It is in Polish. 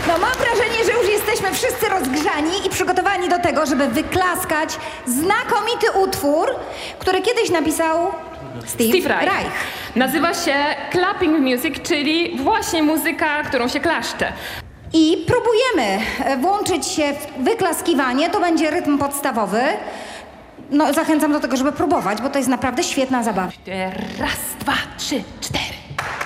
No mam wrażenie, że już jesteśmy wszyscy rozgrzani i przygotowani do tego, żeby wyklaskać znakomity utwór, który kiedyś napisał Steve Reich. Nazywa się clapping music, czyli właśnie muzyka, którą się klaszcze. I próbujemy włączyć się w wyklaskiwanie, to będzie rytm podstawowy. No zachęcam do tego, żeby próbować, bo to jest naprawdę świetna zabawa. Raz, dwa, trzy, cztery.